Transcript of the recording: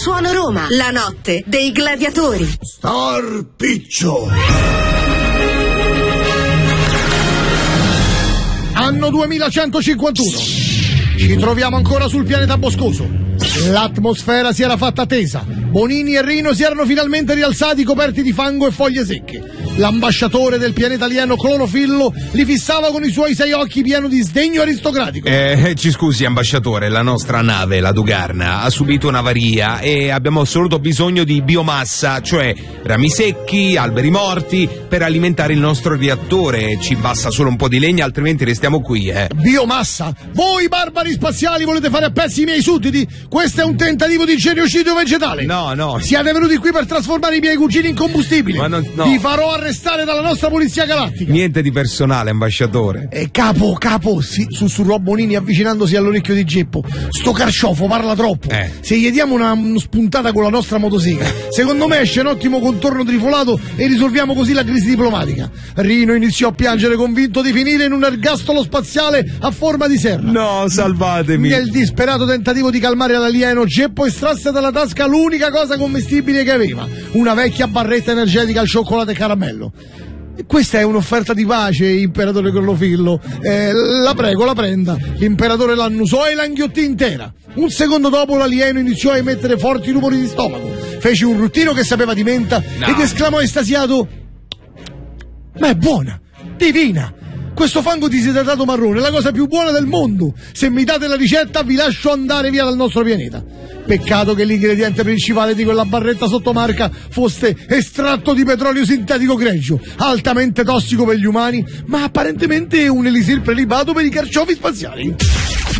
Suono Roma, la notte dei gladiatori. Star Piccio. Anno 2151. Ci troviamo ancora sul pianeta boscoso. L'atmosfera si era fatta tesa. Bonini e Rino si erano finalmente rialzati coperti di fango e foglie secche. L'ambasciatore del pianeta alieno Clorofillo li fissava con i suoi 6 occhi pieno di sdegno aristocratico. Ci scusi, ambasciatore, la nostra nave, la Dugarna, ha subito un'avaria e abbiamo assoluto bisogno di biomassa, cioè rami secchi, alberi morti, per alimentare il nostro reattore. Ci basta solo un po' di legna, altrimenti restiamo qui, Biomassa? Voi barbari spaziali volete fare a pezzi i miei sudditi? Questo è un tentativo di genocidio vegetale. No. Siete venuti qui per trasformare i miei cugini in combustibile. Ma no. Vi farò arrestare dalla nostra polizia galattica. Niente di personale, ambasciatore. Capo, sussurrò Bonini avvicinandosi all'orecchio di Geppo. Sto carciofo parla troppo. Se gli diamo una spuntata con la nostra motosega, secondo me esce un ottimo contorno trifolato e risolviamo così la crisi diplomatica. Rino iniziò a piangere, convinto di finire in un ergastolo spaziale a forma di serra. No, salvatemi. Nel disperato tentativo di calmare l'alieno, Geppo estrasse dalla tasca l'unica cosa commestibile che aveva: una vecchia barretta energetica al cioccolato e caramello. Questa è un'offerta di pace, imperatore Clorofillo. La prego, la prenda. L'imperatore l'annusò e la inghiottì intera. Un secondo dopo l'alieno iniziò a emettere forti rumori di stomaco. Fece un ruttino che sapeva di menta ed esclamò estasiato: ma è buona, divina! Questo fango disidratato marrone è la cosa più buona del mondo. Se mi date la ricetta vi lascio andare via dal nostro pianeta. Peccato che l'ingrediente principale di quella barretta sottomarca fosse estratto di petrolio sintetico greggio, altamente tossico per gli umani, ma apparentemente un elisir prelibato per i carciofi spaziali.